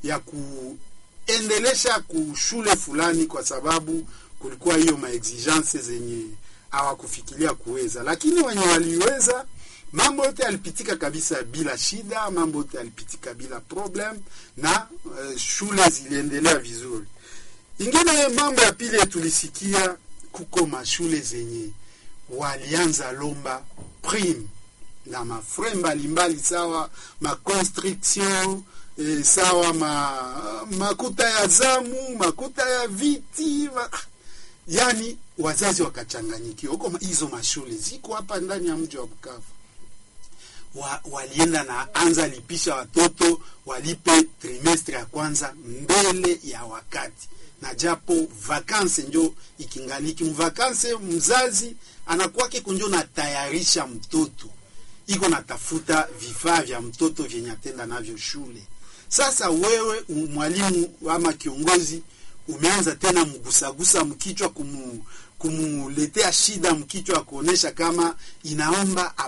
ya kuendelesha kushule fulani kwa sababu kulikuwa hiyo maexigence zenye hawakufikiria kuweza, lakini wenye waliweza mambo yote yalipitika kabisa bila shida, mambo yote yalipitika bila problem na shule ziliendelea vizuri. Ingine mambo ya pili tulisikia kuko mashule zenye walianza lomba prime na mafre mbalimbali sawa ma construction sawa makuta ya zamu, makuta ya viti yani wazazi wakachanganyikiwa. Huko hizo mashule ziko hapa ndani ya mji wa Bukavu. Walienda na anza lipisha watoto walipe trimestre ya kwanza mbele ya wakati. Na japo vakanse njo ikingaliki mvakanse, mzazi anakuwa kikunjo na tayarisha mtoto. Iko natafuta vifaa vya mtoto vyenye atenda navyo shule. Sasa wewe mwalimu ama kiongozi umeanza tena mgusagusa mkichwa kumuletea shida mkichwa kuonesha kama inaomba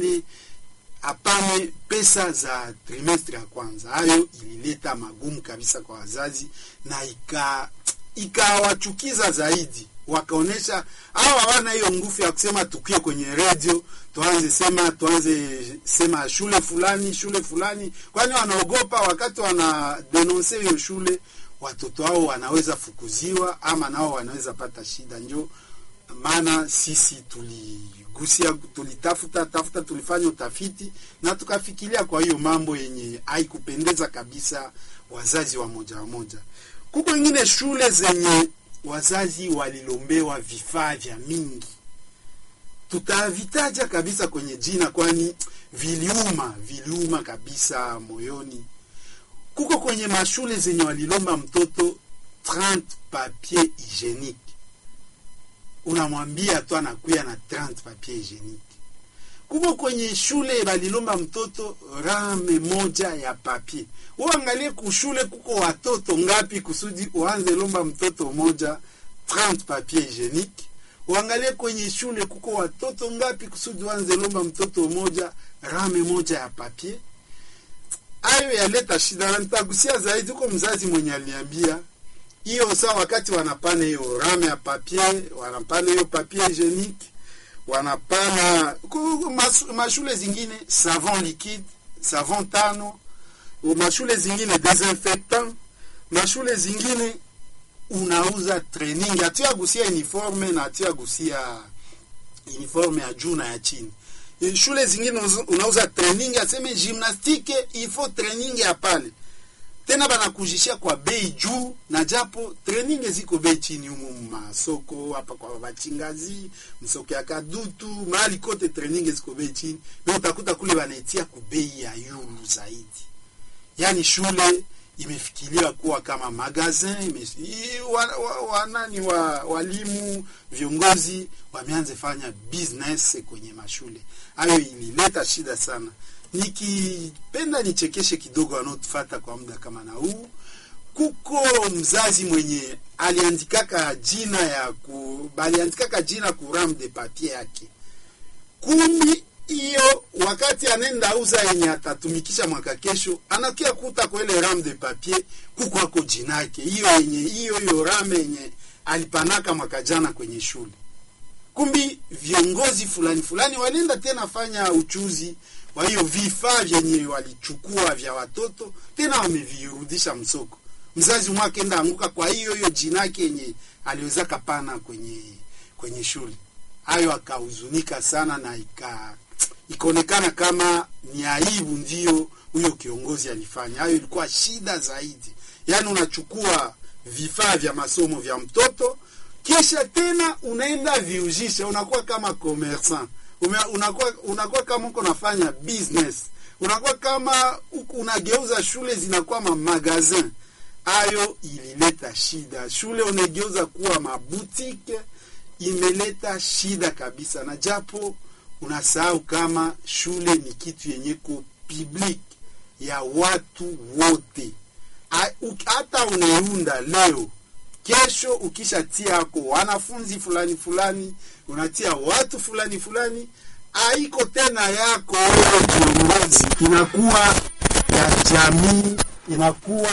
apane pesa za trimestre ya kwanza. Hayo ilileta magumu kabisa kwa wazazi na ikawachukiza zaidi. Wakaonesha hawa hawana hiyo nguvu ya kusema tukie kwenye radio tuanze sema shule fulani, kwani wanaogopa wakati wana denonce hiyo shule watoto wao wanaweza fukuziwa ama nao wanaweza pata shida. Ndio maana sisi tulifanya utafiti na tukafikiria kwa hiyo mambo yenye haikupendeza kabisa wazazi wa moja. Kuko wengine shule zenye wazazi walilombewa vifaa vya mingi. Tutavitaja kabisa kwenye jina kwani viliuma kabisa moyoni. Kuko kwenye mashule zenye walilomba mtoto 30 papier hygienique. Unamwambia tu anakuya na 30 papier hygienique. Kuko kwenye shule walilomba mtoto rame moja ya papier. Uangalie kushule kuko watoto ngapi kusudi uanze lomba mtoto moja 30 papier hygienique. Uangalie kwenye shule kuko watoto ngapi kusudi uanze lomba mtoto moja rame moja ya papier. Ayo yaleta shida. Na nitagusia zaidi kwa mzazi mwenye aliniambia hiyo saa wakati wanapana hiyo rame ya papier, wanapana hiyo papier hygienique, wanapana mashule zingine savon liquide, savon tano, mashule zingine desinfectant, mashule zingine unauza training. Atia gusia uniforme na atia gusia uniforme ya juu na ya chini. Shule zingine unauza training, aseme gymnastique il faut training ya pale. Tena banakujishia kwa bei juu, na japo training ziko bei chini humu masoko hapa kwa Bachingazi, msoko ya Kadutu, mahali kote training ziko bei chini. Na utakuta kule wanaitia kwa bei ya yulu zaidi. Yani shule imefikiriwa kuwa kama magazin, walimu, viongozi wameanza fanya business kwenye mashule. Hayo ilileta shida sana. Nikipenda nichekeshe kidogo wanaotufuata kwa muda kama na huu. Kuko mzazi mwenye aliandikaka jina kuram de papier yake. Kumbi hiyo wakati anenda uza yenye atatumikisha mwaka kesho, anakia kuta kwa ile ram de papier kuko hako jina yake. Hiyo rame yenye alipanaka mwaka jana kwenye shule. Kumbi viongozi fulani walienda tena fanya uchuzi wa hiyo vifaa vyenye walichukua vya watoto, tena wamevirudisha msoko. Mzazi mwake enda anguka kwa hiyo jina yake yenye aliweza kapana kwenye shule. Hayo akahuzunika sana na ikaonekana kama ni aibu ndio huyo kiongozi alifanya. Hayo ilikuwa shida zaidi. Yaani unachukua vifaa vya masomo vya mtoto kisha tena unaenda viujisha, unakuwa kama commerçant. Unakuwa kama uko nafanya business. Unakuwa kama unageuza shule zinakuwa magazin. Hayo ilileta shida. Shule unageuza kuwa maboutique, imeleta shida kabisa. Na japo unasahau kama shule ni kitu yenye ko public ya watu wote. Hata unaunda leo, kesho ukishatia yako wanafunzi fulani, unatia watu fulani, haiko tena yako wewe kiongozi, inakuwa ya jamii, inakuwa